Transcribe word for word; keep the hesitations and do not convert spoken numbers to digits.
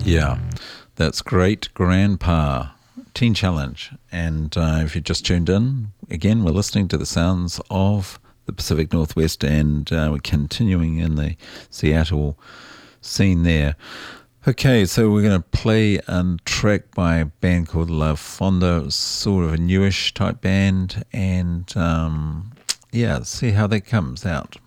Yeah, that's Great Grandpa Teen Challenge. And uh, if you just tuned in, again, we're listening to the sounds of the Pacific Northwest, and uh, we're continuing in the Seattle scene there. Okay, so we're going to play a track by a band called La Fonda, sort of a newish type band, and um, yeah, see how that comes out.